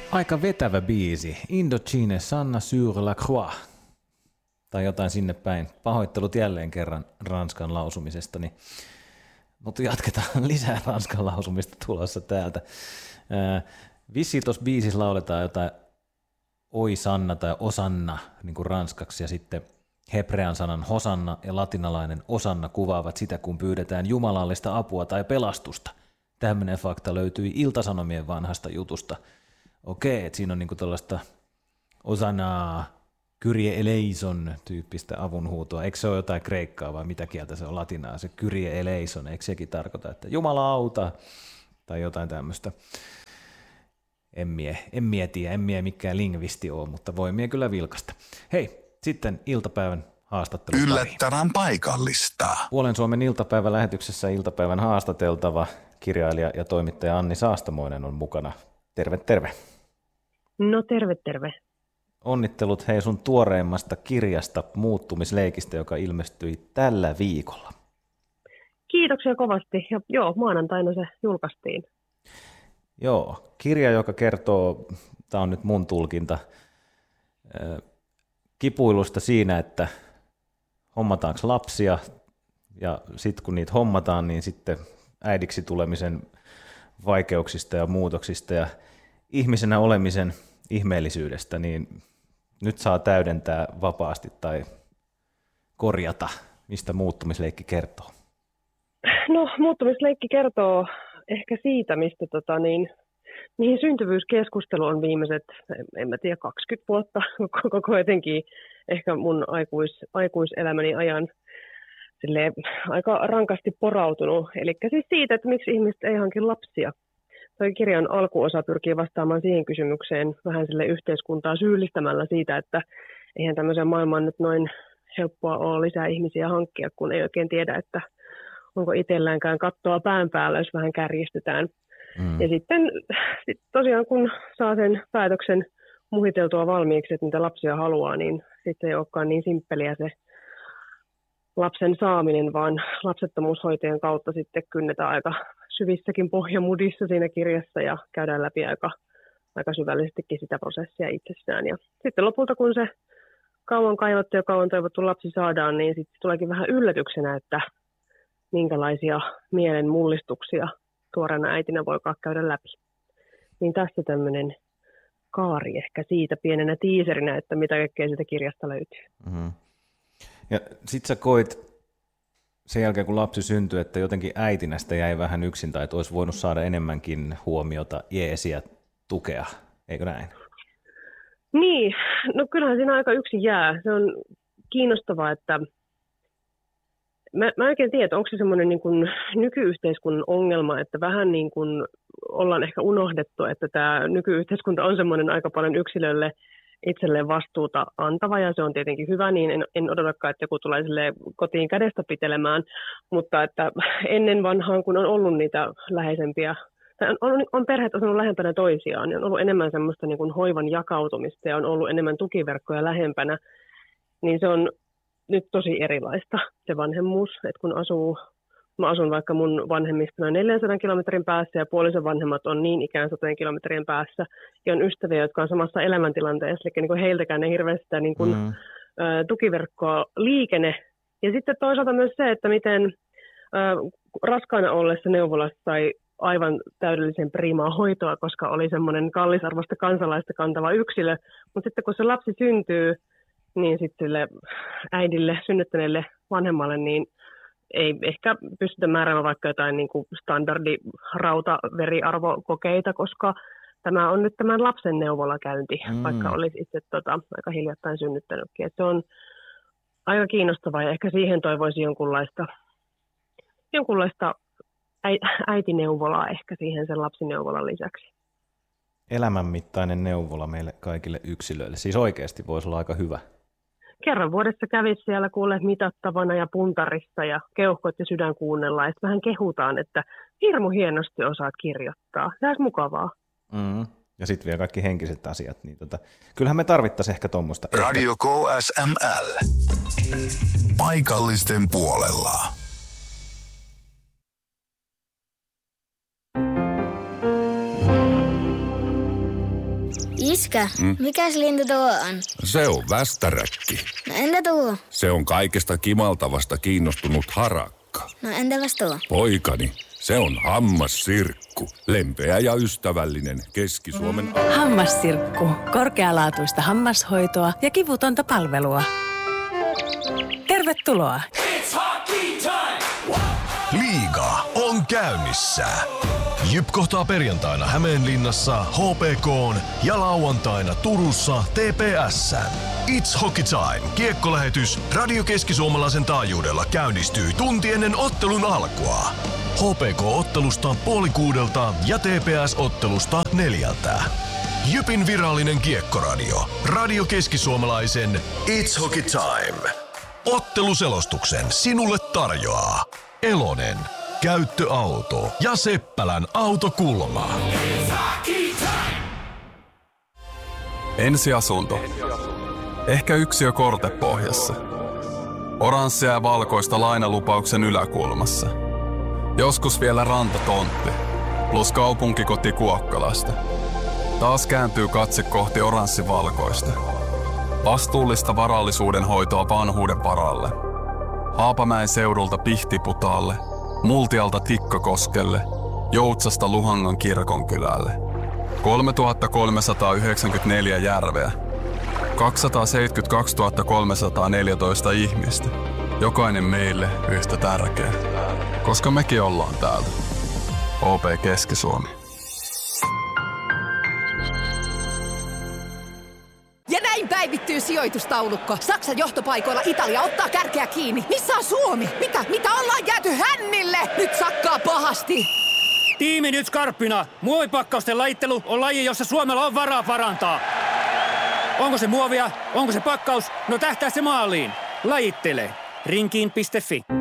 Aika vetävä biisi. Indochine Sanna sur la croix. Tai jotain sinne päin. Pahoittelut jälleen kerran ranskan lausumisestani. Mutta jatketaan lisää ranskan lausumista tulossa täältä. Vissiin tuossa biisissä lauletaan jotain oi Sanna tai osanna niin kuin ranskaksi ja sitten hebrean sanan hosanna ja latinalainen osanna kuvaavat sitä, kun pyydetään jumalallista apua tai pelastusta. Tämmöinen fakta löytyi Ilta-Sanomien vanhasta jutusta. Okei, että siinä on niinku tällaista osanaa, kyrie eleison tyyppistä avunhuutoa. Eikö se ole jotain kreikkaa vai mitä kieltä se on latinaa? Se kyrie eleison, eikö sekin tarkoita, että Jumala auta tai jotain tämmöistä? En tiedä, en mikään lingvisti ole, mutta voi mie kyllä vilkasta. Hei, sitten iltapäivän haastattelu. Yllättävän paikallista. Puolen Suomen iltapäivän lähetyksessä iltapäivän haastateltava kirjailija ja toimittaja Anni Saastamoinen on mukana. Terve, terve. No terve. Onnittelut hei sun tuoreimmasta kirjasta Muuttumisleikistä, joka ilmestyi tällä viikolla. Kiitoksia kovasti. Ja joo, maanantaina se julkaistiin. Joo, kirja, joka kertoo, tämä on nyt mun tulkinta, kipuilusta siinä, että hommataanko lapsia, ja sitten kun niitä hommataan, niin sitten äidiksi tulemisen vaikeuksista ja muutoksista ja ihmisenä olemisen ihmeellisyydestä, niin nyt saa täydentää vapaasti tai korjata, mistä muuttumisleikki kertoo. No, muuttumisleikki kertoo ehkä siitä, mistä mihin syntyvyyskeskustelu on viimeiset, en mä tiedä, 20 vuotta, koko etenkin ehkä mun aikuiselämäni ajan silleen, aika rankasti porautunut. Eli siis siitä, että miksi ihmiset ei hankin lapsia. Toi kirjan alkuosa pyrkii vastaamaan siihen kysymykseen vähän sille yhteiskuntaa syyllistämällä siitä, että eihän tämmöisen maailman nyt noin helppoa ole lisää ihmisiä hankkia, kun ei oikein tiedä, että onko itselläänkään kattoa pään päällä, jos vähän kärjistetään. Ja sitten tosiaan, kun saa sen päätöksen muhiteltua valmiiksi, että niitä lapsia haluaa, niin sitten ei olekaan niin simppeliä se lapsen saaminen, vaan lapsettomuushoitojen kautta sitten kynnetään aika syvissäkin pohjamudissa siinä kirjassa ja käydään läpi aika syvällisestikin sitä prosessia itsessään. Ja sitten lopulta, kun se kauan kaivattu ja kauan toivottu lapsi saadaan, niin sitten tuleekin vähän yllätyksenä, että minkälaisia mielen mullistuksia tuoreena äitinä voikaan käydä läpi. Niin tässä tämmöinen kaari ehkä siitä pienenä tiiserinä, että mitä kaikkea siitä kirjasta löytyy. Mm-hmm. Ja sit sä koit sen jälkeen, kun lapsi syntyi, että jotenkin äitinä sitä jäi vähän yksin tai että olisi voinut saada enemmänkin huomiota, jeesiä, tukea, eikö näin? Niin, no kyllähän siinä aika yksin jää. Se on kiinnostavaa, että mä en oikein tiedä, onko se semmoinen niin kuin nykyyhteiskunnan ongelma, että vähän niin kuin ollaan ehkä unohdettu, että tämä nykyyhteiskunta on semmoinen aika paljon yksilölle itselleen vastuuta antava, ja se on tietenkin hyvä, niin en odotakaan, että joku tulee kotiin kädestä pitelemään, mutta että ennen vanhaan, kun on ollut niitä läheisempiä, tai on perheet osunut lähempänä toisiaan, niin on ollut enemmän semmoista niin kuin hoivan jakautumista, ja on ollut enemmän tukiverkkoja lähempänä, niin se on nyt tosi erilaista se vanhemmuus, että kun mä asun vaikka mun vanhemmista noin 400 kilometrin päässä ja puolison vanhemmat on niin ikään 100 kilometrien päässä ja on ystäviä, jotka on samassa elämäntilanteessa, eli niin kuin heiltäkään ei hirveästi sitä niin kuin, tukiverkkoa liikene. Ja sitten toisaalta myös se, että miten raskaana ollessa neuvolassa sai aivan täydellisen priimaa hoitoa, koska oli semmoinen kallisarvoista kansalaista kantava yksilö, mutta sitten kun se lapsi syntyy, niin sitten sille äidille, synnyttäneelle vanhemmalle, niin ei ehkä pystytä määräämään vaikka jotain niin kuin standardi-rautaveriarvokokeita, koska tämä on nyt tämän lapsen neuvolakäynti, vaikka olisi itse aika hiljattain synnyttänytkin. Et se on aika kiinnostavaa ja ehkä siihen toivoisi jonkunlaista äitineuvolaa ehkä siihen sen lapsineuvolan lisäksi. Elämänmittainen neuvola meille kaikille yksilöille. Siis oikeasti voisi olla aika hyvä. Kerran vuodessa kävisi siellä mitattavana ja puntarissa ja keuhkot ja sydän kuunnellaan. Ja vähän kehutaan, että hirmu hienosti osaat kirjoittaa. Se olisi mukavaa. Ja sitten vielä kaikki henkiset asiat. Niin kyllähän me tarvittaisiin ehkä tuommoista. Radio KSML. Paikallisten puolella. Iskä, mikäs lintu tuo on? Se on västäräkki. No entä tuo? Se on kaikesta kimaltavasta kiinnostunut harakka. No entäpäs tuo? Poikani, se on hammassirkku. Lempeä ja ystävällinen Keski-Suomen... Hammassirkku. Korkealaatuista hammashoitoa ja kivutonta palvelua. Tervetuloa. Liiga on käynnissä. JYP kohtaa perjantaina Hämeenlinnassa HPK:n ja lauantaina Turussa TPS:n. It's Hockey Time. Kiekkolähetys Radio Keski-Suomalaisen taajuudella käynnistyy tunti ennen ottelun alkua. HPK-ottelusta 5:30 ja TPS-ottelusta 4:00. JYPin virallinen kiekkoradio. Radio Keski-Suomalaisen It's Hockey Time. Otteluselostuksen sinulle tarjoaa Elonen, käyttöauto ja Seppälän autokulma. Ensiasunto. Ehkä yksiö kortepohjassa. Oranssia ja valkoista lainalupauksen yläkulmassa. Joskus vielä rantatontti, plus kaupunkikoti Kuokkalasta. Taas kääntyy katse kohti oranssi-valkoista. Vastuullista varallisuuden hoitoa vanhuuden varalle. Haapamäen seudulta Pihtiputaalle, Multialta Tikkakoskelle, Joutsasta Luhangan kirkonkylälle. 3394 järveä. 272 314 ihmistä. Jokainen meille yhtä tärkeä. Koska mekin ollaan täältä. OP Keski-Suomi. Ja näin päivittyy sijoitustaulukko. Saksan johtopaikoilla Italia ottaa kärkeä kiinni. Missä on Suomi? Mitä ollaan jääty hännille? Nyt sakkaa pahasti. Tiimi nyt skarppina. Muovipakkausten lajittelu on laji, jossa Suomella on varaa parantaa. Onko se muovia? Onko se pakkaus? No tähtää se maaliin. Lajittele. Rinkiin.fi.